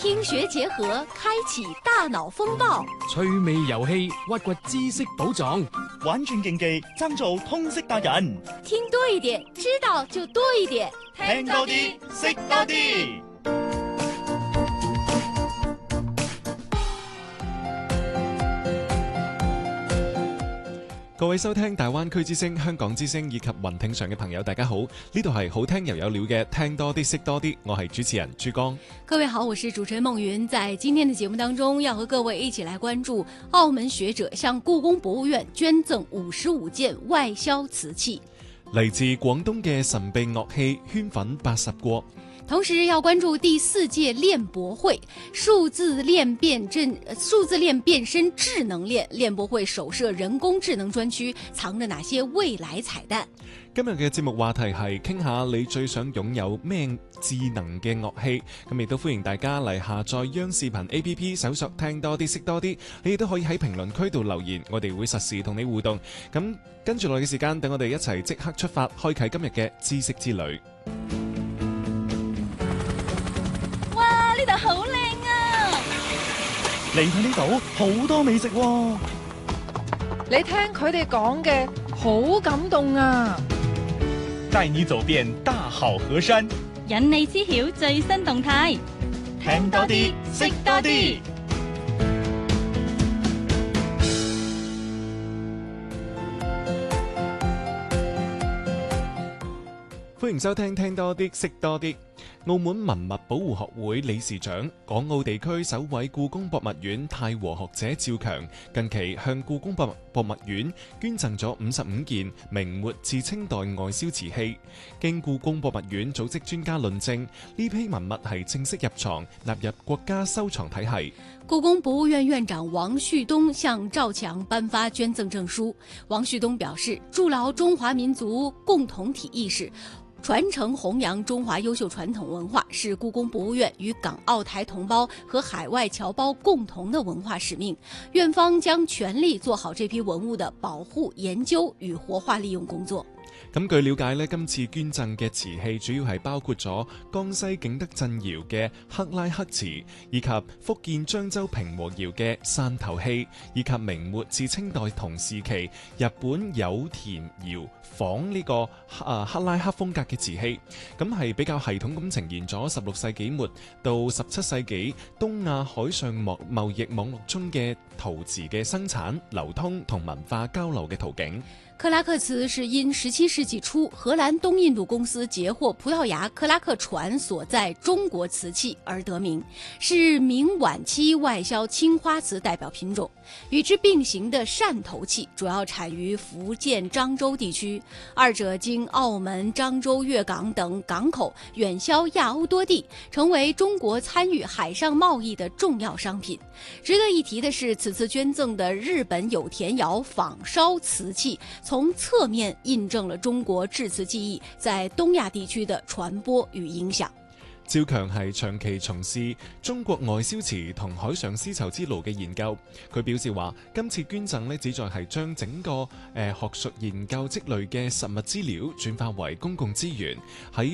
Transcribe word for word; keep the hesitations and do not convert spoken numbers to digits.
聽學結合，開啟大腦風暴， 趣味遊戲，挖掘知識寶藏， 玩轉競技，爭做通識達人。 聽多一點，知道就多一點， 聽多啲，識多啲。 各位收聽大灣區之聲、香港之聲以及雲聽上嘅朋友，大家好！呢度係好聽又有料嘅聽多啲識多啲，我係主持人珠江。 各位好，我是主持人夢雲。在今天的節目當中，要和各位一起來關注澳門學者向故宮博物院捐贈五十五件外銷瓷器， 嚟自廣東嘅神秘樂器圈粉八十國。 同時要關注第四屆鏈博會數字鏈變陣數字鏈變身智能鏈鏈博會首設人工智能專區，藏着哪些未來彩蛋？ 今日嘅節目話題係傾下你最想擁有咩智能嘅樂器，咁亦都歡迎大家嚟下載央視頻 A P P 搜索聽多啲識多啲，你亦都可以喺評論區度留言，我哋會實時同你互動。咁跟住落嘅時間，等我哋一齊即刻出發，開啟今日嘅知識之旅。 呢度好靚啊！ 嚟睇呢度好多美食喎。 你聽佢哋講嘅好感動啊！ 帶你走遍大好河山， 引你知曉最新動態， 聽多啲，識多啲。 歡迎收聽聽多啲識多啲。澳門文物保護學會理事長、港澳地區首位故宮博物院太和學者趙強近期向故宮博博物院捐贈咗五十五件明末至清代外銷瓷器。經故宮博物院組織專家論證，呢批文物係正式入藏，納入國家收藏體系。 故宮博物院院長王旭東向趙強頒發捐贈證書。王旭東表示，築牢中華民族共同體意識，傳承弘揚中華優秀傳統文化，是故宮博物院與港澳台同胞和海外僑胞共同的文化使命。院方將全力做好這批文物的保護、研究與活化利用工作。 咁據了解呢，今次捐贈嘅瓷器主要係包括咗江西景德鎮窯嘅克拉克瓷，以及福建漳州平和窯嘅汕頭器，以及明末至清代同時期日本有田窯仿呢個啊克拉克風格嘅瓷器。咁係比較系統咁呈現咗十六世紀末到十七世紀東亞海上貿貿易網絡中嘅陶瓷嘅生產、流通同文化交流嘅途徑。 克拉克瓷是因十七世紀初荷蘭東印度公司截獲葡萄牙克拉克船所在中國瓷器而得名，是明晚期外銷青花瓷代表品種。與之並行的汕頭器主要產於福建漳州地區，二者經澳門、漳州、粵港等港口遠銷亞歐多地，成為中國參與海上貿易的重要商品。值得一提的是，此次捐贈的日本有田窯仿燒瓷器，從側面印證了中國製瓷技藝在東亞地區的傳播與影響。 趙強係長期從事中國外銷瓷同海上絲綢之路嘅研究。佢表示話，今次捐贈呢，旨在係將整個誒、呃、學術研究積累嘅實物資料轉化為公共資源，喺